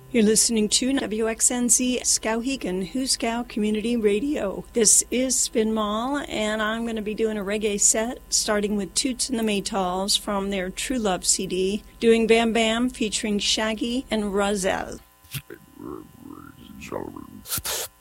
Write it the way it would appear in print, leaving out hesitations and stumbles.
You're listening to WXNZ Skowhegan, Huskow Community Radio. This is Spin Mall, and I'm going to be doing a reggae set, starting with Toots and the Maytals from their True Love CD, doing Bam Bam featuring Shaggy and Rozelle.